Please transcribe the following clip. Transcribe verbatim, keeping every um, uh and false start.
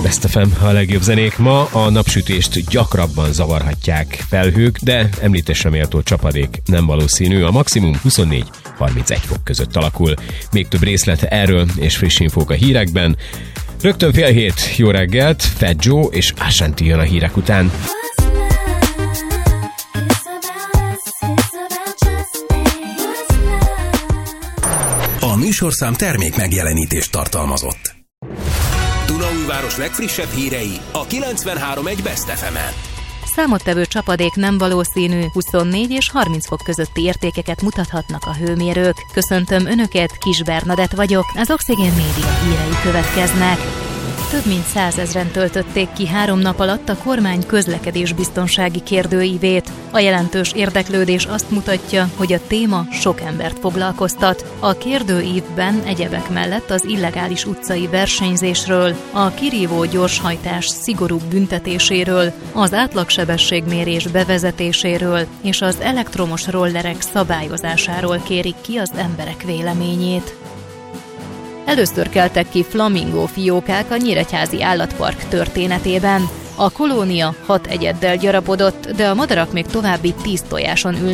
Best ef em, a legjobb zenék. Ma a napsütést gyakrabban zavarhatják felhők, de említésre méltó csapadék nem valószínű. A maximum huszonnégy-harmincegy fok között alakul. Még több részlet erről és friss infók a hírekben. Rögtön fél hét, jó reggelt, Fat Joe és Ashanti jön a hírek után. A műsorszám termék megjelenítést tartalmazott. Dunaújváros legfrissebb hírei a kilencvenhárom egész egy Best ef emen. Számottevő csapadék nem valószínű, huszonnégy és harminc fok közötti értékeket mutathatnak a hőmérők. Köszöntöm Önöket, Kis Bernadett vagyok, az Oxigén Média hírei következnek. Több mint százezren töltötték ki három nap alatt a kormány közlekedésbiztonsági kérdőívét. A jelentős érdeklődés azt mutatja, hogy a téma sok embert foglalkoztat. A kérdőívben egyebek mellett az illegális utcai versenyzésről, a kirívó gyorshajtás szigorúbb büntetéséről, az átlagsebességmérés bevezetéséről és az elektromos rollerek szabályozásáról kérik ki az emberek véleményét. Először keltek ki flamingó fiókák a Nyíregyházi Állatpark történetében. A kolónia hat egyeddel gyarapodott, de a madarak még további tíz tojáson ülnek